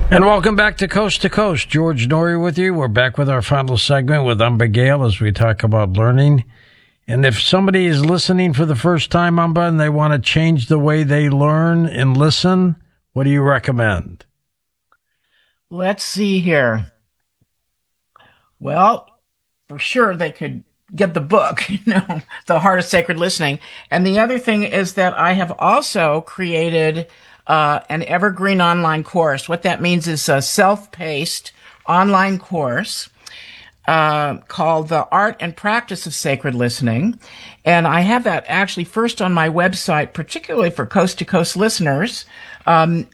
And welcome back to Coast. George Noory with you. We're back with our final segment with Umba Gale as we talk about learning. And if somebody is listening for the first time, Umba, and they want to change the way they learn and listen, what do you recommend? Let's see here. Well, for sure they could get the book, The Heart of Sacred Listening. And the other thing is that I have also created an evergreen online course. What that means is a self-paced online course called The Art and Practice of Sacred Listening. And I have that actually first on my website, particularly for Coast to Coast listeners. And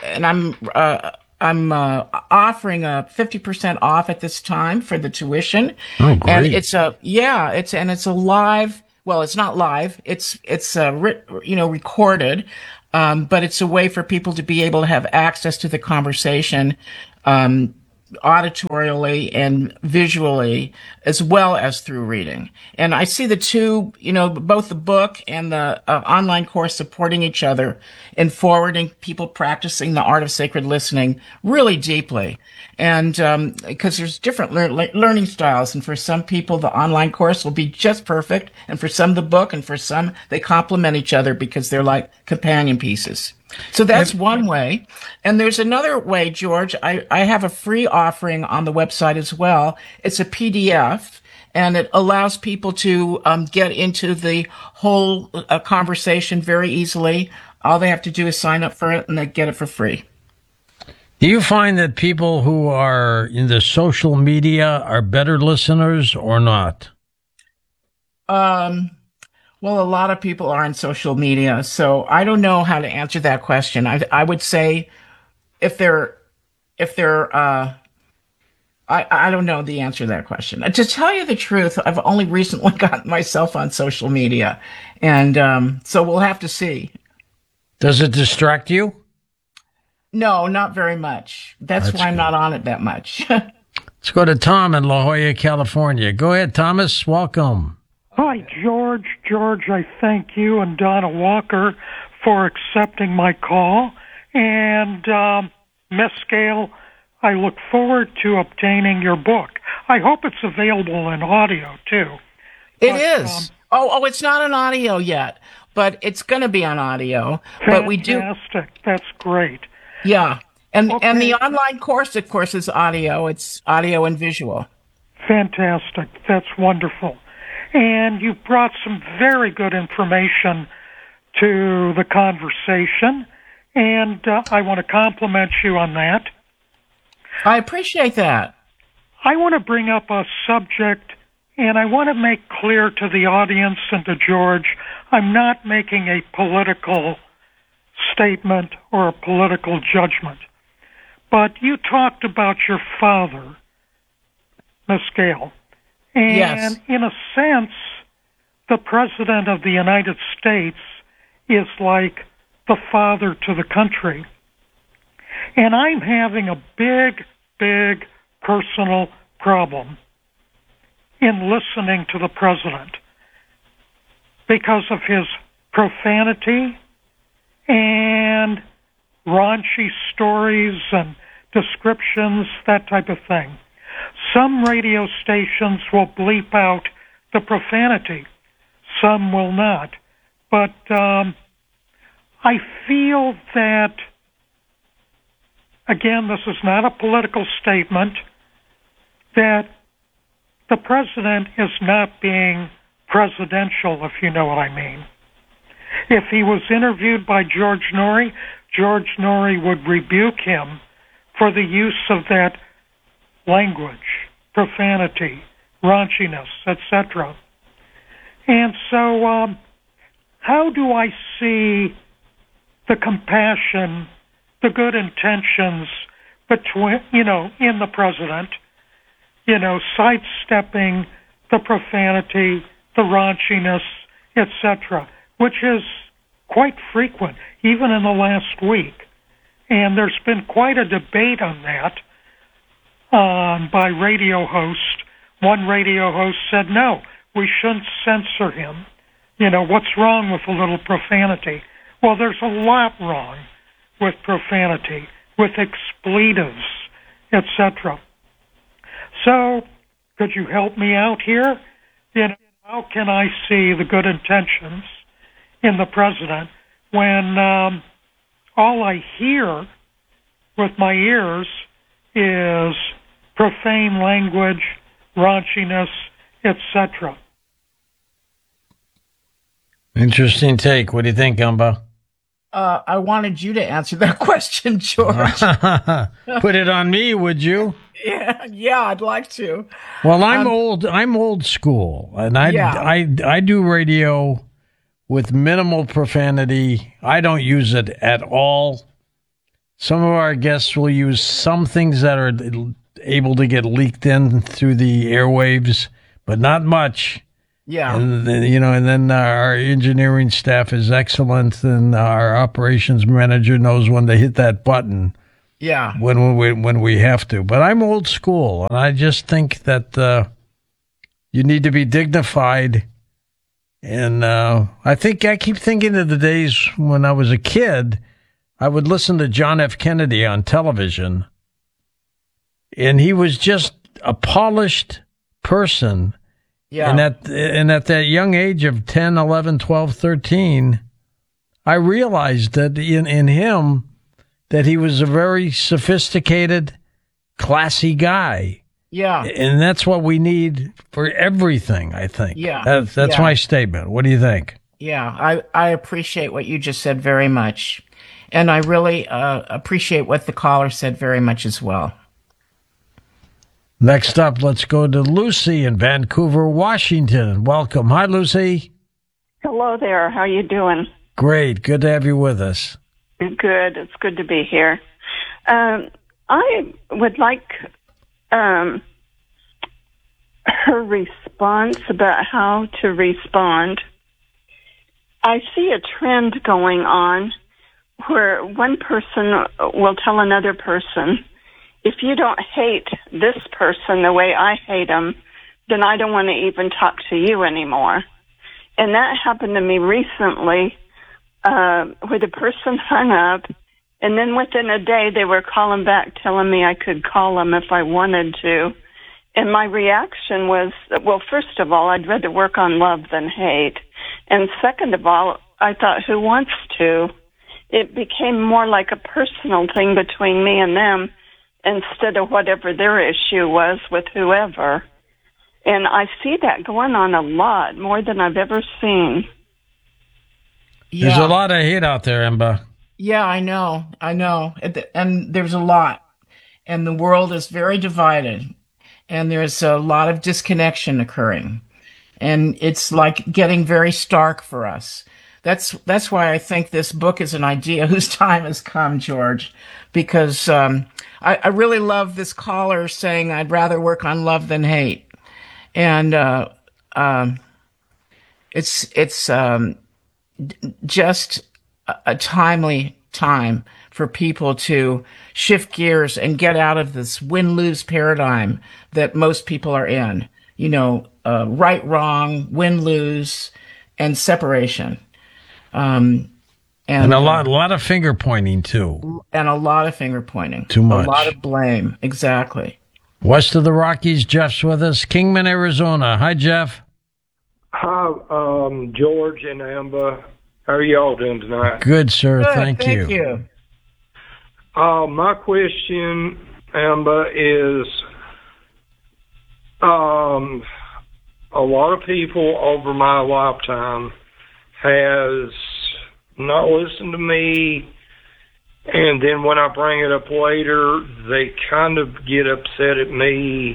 I'm offering a 50% off at this time for the tuition. Oh, great. And it's a live, well, it's not live. It's recorded. But it's a way for people to be able to have access to the conversation, auditorially and visually, as well as through reading. And I see the two, both the book and the online course supporting each other in forwarding people practicing the art of sacred listening really deeply. And because there's different learning styles, and for some people the online course will be just perfect, and for some the book, and for some they complement each other because they're like companion pieces. So that's one way. And there's another way, George. I have a free offering on the website as well. It's a PDF, and it allows people to get into the whole conversation very easily. All they have to do is sign up for it, and they get it for free. Do you find that people who are in the social media are better listeners or not? Well, a lot of people are on social media, so I don't know how to answer that question. I would say if they're I don't know the answer to that question. To tell you the truth, I've only recently gotten myself on social media, and so we'll have to see. Does it distract you? No, not very much. That's why I'm not on it that much. Let's go to Tom in La Jolla, California. Go ahead, Thomas. Welcome. Hi, George. George, I thank you and Donna Walker for accepting my call. And Miss Gale, I look forward to obtaining your book. I hope it's available in audio, too. It is. It's not on audio yet, but it's going to be on audio. But we do. Fantastic. That's great. Yeah. And the online course, of course, is audio. It's audio and visual. Fantastic. That's wonderful. And you brought some very good information to the conversation, and I want to compliment you on that. I appreciate that. I want to bring up a subject, and I want to make clear to the audience and to George, I'm not making a political statement or a political judgment. But you talked about your father, Miss Gale. And yes. In a sense, the President of the United States is like the father to the country. And I'm having a big, big personal problem in listening to the President because of his profanity and raunchy stories and descriptions, that type of thing. Some radio stations will bleep out the profanity. Some will not. But I feel that, again, this is not a political statement, that the president is not being presidential, if you know what I mean. If he was interviewed by George Noory would rebuke him for the use of that language, profanity, raunchiness, etc. And so how do I see the compassion, the good intentions between, in the president, sidestepping the profanity, the raunchiness, etc., which is quite frequent, even in the last week. And there's been quite a debate on that by radio hosts. One radio host said, no, we shouldn't censor him. What's wrong with a little profanity? Well, there's a lot wrong with profanity. with expletives, etc. So, could you help me out here? How can I see the good intentions in the president when all I hear with my ears is profane language, raunchiness, etc.? Interesting take. What do you think, Gumbo? I wanted you to answer that question, George. Put it on me, would you? Yeah, I'd like to. Well, I'm old school, and I do radio with minimal profanity. I don't use it at all. Some of our guests will use some things that are able to get leaked in through the airwaves, but not much. Yeah. And then our engineering staff is excellent, and our operations manager knows when to hit that button. Yeah. When we have to. But I'm old school, and I just think that you need to be dignified. And I keep thinking of the days when I was a kid. I would listen to John F. Kennedy on television, and he was just a polished person. Yeah. And at that young age of 10, 11, 12, 13, I realized that in him that he was a very sophisticated, classy guy. Yeah. And that's what we need for everything, I think. Yeah. That's my statement. What do you think? Yeah, I appreciate what you just said very much. And I really appreciate what the caller said very much as well. Next up, let's go to Lucy in Vancouver, Washington. Welcome. Hi, Lucy. Hello there. How you doing? Great. Good to have you with us. Good. It's good to be here. I would like her response about how to respond. I see a trend going on where one person will tell another person, if you don't hate this person the way I hate them, then I don't want to even talk to you anymore. And that happened to me recently, where the person hung up, and then within a day they were calling back telling me I could call them if I wanted to. And my reaction was, well, first of all, I'd rather work on love than hate. And second of all, I thought, who wants to? It became more like a personal thing between me and them, instead of whatever their issue was with whoever. And I see that going on a lot, more than I've ever seen. Yeah. There's a lot of hate out there, Emba. Yeah, I know. And there's a lot. And the world is very divided. And there's a lot of disconnection occurring. And it's like getting very stark for us. That's why I think this book is an idea whose time has come, George, because I really love this caller saying I'd rather work on love than hate, and it's just a timely time for people to shift gears and get out of this win-lose paradigm that most people are in. Right, wrong, win-lose, and separation. And a lot of finger pointing too. And a lot of finger pointing. Too much. A lot of blame. Exactly. West of the Rockies, Jeff's with us. Kingman, Arizona. Hi, Jeff. Hi, George and Amber. How are y'all doing tonight? Good, sir. Good, thank you. My question, Amber, is a lot of people over my lifetime has not listened to me, and then when I bring it up later, they kind of get upset at me.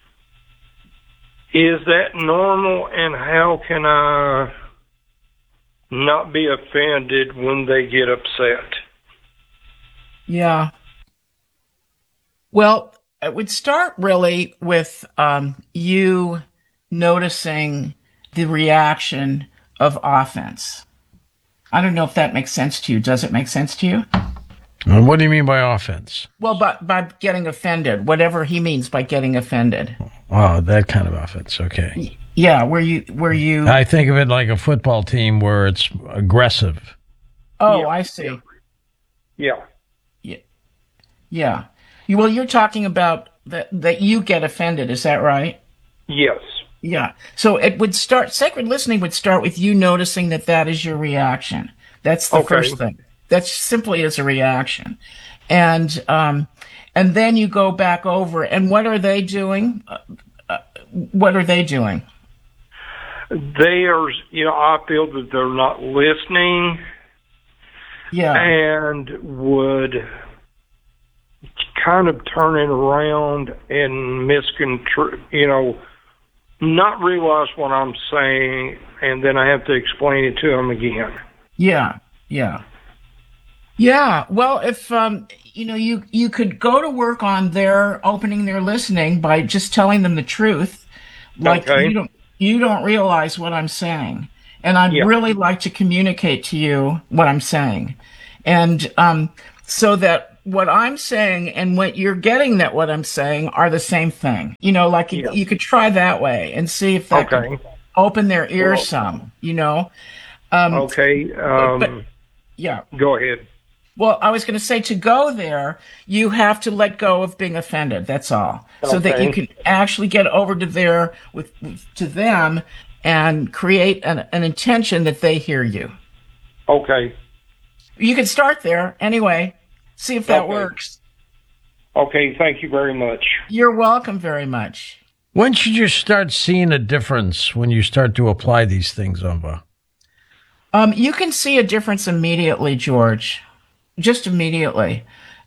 Is that normal, and how can I not be offended when they get upset? Yeah. Well, it would start really with you noticing the reaction of offense. I don't know if that makes sense to you. Does it make sense to you? And what do you mean by offense? Well, by getting offended, whatever he means by getting offended. Oh, that kind of offense. Okay. Yeah, where you. I think of it like a football team where it's aggressive. Oh, Yeah. I see. Yeah. Yeah. Well, you're talking about that you get offended. Is that right? Yes. Yeah. So it would start, sacred listening would start with you noticing that that is your reaction. That's the Okay. first thing. That's simply as a reaction. And then you go back over, and what are they doing? What are they doing? They are, I feel that they're not listening. Yeah. And would kind of turn it around and not realize what I'm saying, and then I have to explain it to them again. Yeah. Yeah. Yeah. Well, if, you could go to work on their opening their listening by just telling them the truth. Like, Okay. you don't realize what I'm saying. And I'd really like to communicate to you what I'm saying. And so that what I'm saying and what you're getting that what I'm saying are the same thing. You could try that way and see if that could open their ears some, Okay. But, yeah. Go ahead. Well, I was going to say, to go there, you have to let go of being offended. That's all. So that you can actually get over to to them and create an intention that they hear you. Okay. You can start there anyway. See if that works. Okay. Thank you very much. You're welcome very much. When should you start seeing a difference when you start to apply these things, Umba? You can see a difference immediately, George. Just immediately.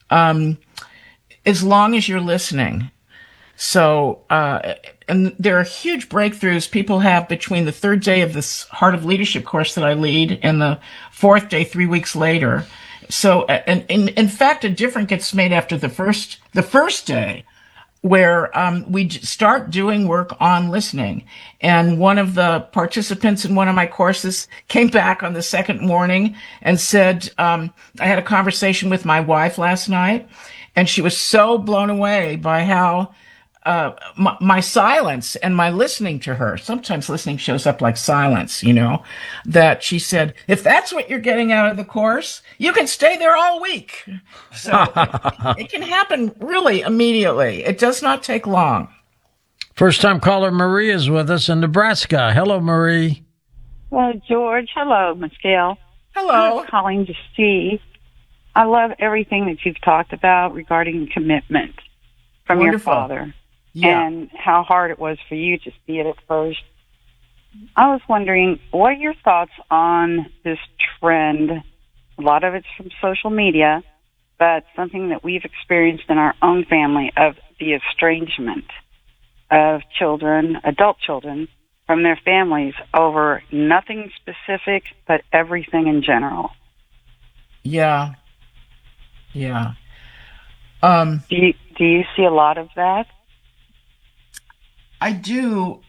As long as you're listening. So, and there are huge breakthroughs people have between the third day of this Heart of Leadership course that I lead and the fourth day, 3 weeks later. So, and in fact, a difference gets made after the first day, where we start doing work on listening. And one of the participants in one of my courses came back on the second morning and said, I had a conversation with my wife last night, and she was so blown away by how my silence and my listening to her, sometimes listening shows up like silence, that she said, if that's what you're getting out of the course, you can stay there all week. So it can happen really immediately. It does not take long. First time caller Marie is with us in Nebraska. Hello, Marie. Well, George, hello, Miss Gail. Hello. I was calling to see. I love everything that you've talked about regarding commitment from Wonderful. your father. Yeah. And how hard it was for you to see it at first. I was wondering, what are your thoughts on this trend? A lot of it's from social media, but something that we've experienced in our own family of the estrangement of children, adult children, from their families over nothing specific, but everything in general. Yeah. Yeah. Do you see a lot of that? I do.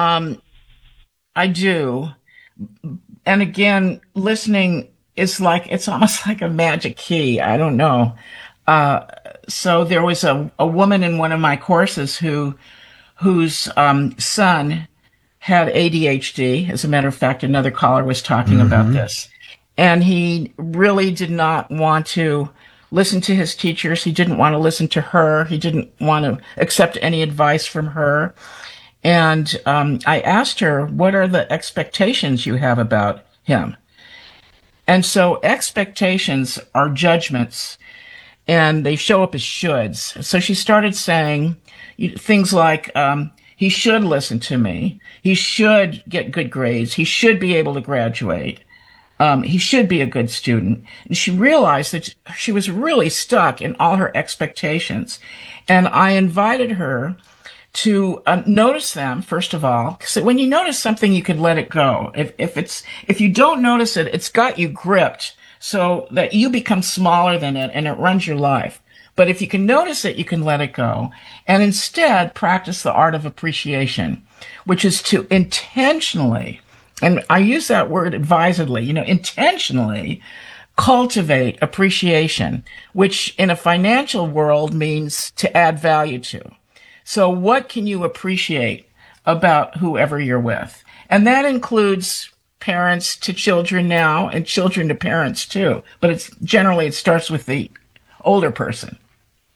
I do. And again, listening is it's almost like a magic key. I don't know. So there was a woman in one of my courses whose son had ADHD. As a matter of fact, another caller was talking about this. And he really did not want to listen to his teachers. He didn't want to listen to her. He didn't want to accept any advice from her. And I asked her, what are the expectations you have about him? And so expectations are judgments, and they show up as shoulds. So she started saying things like, he should listen to me. He should get good grades. He should be able to graduate. He should be a good student. And she realized that she was really stuck in all her expectations. And I invited her to notice them, first of all. So when you notice something, you can let it go. If you don't notice it, it's got you gripped so that you become smaller than it and it runs your life. But if you can notice it, you can let it go. And instead, practice the art of appreciation, which is to intentionally, and I use that word advisedly, intentionally cultivate appreciation, which in a financial world means to add value to. So what can you appreciate about whoever you're with? And that includes parents to children now and children to parents too. But it starts with the older person.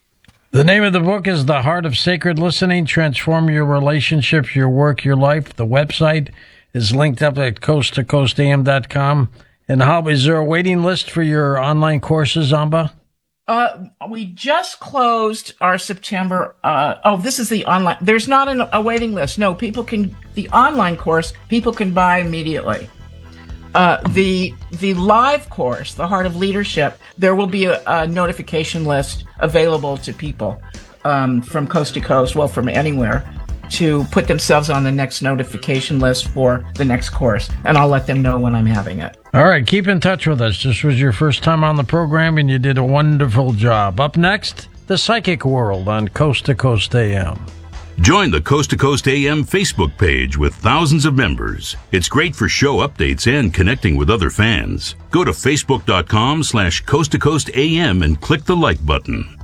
The name of the book is The Heart of Sacred Listening, Transform Your Relationships, Your Work, Your Life. The website is linked up at coasttocoastam.com. And how is there a waiting list for your online courses, Amba? We just closed our September. This is the online. There's not a waiting list. No, the online course, people can buy immediately. The live course, The Heart of Leadership, there will be a notification list available to people from coast to coast, well, from anywhere, to put themselves on the next notification list for the next course. And I'll let them know when I'm having it. All right, keep in touch with us. This was your first time on the program, and you did a wonderful job. Up next, The Psychic World on Coast to Coast AM. Join the Coast to Coast AM Facebook page with thousands of members. It's great for show updates and connecting with other fans. Go to facebook.com/Coast to Coast AM and click the like button.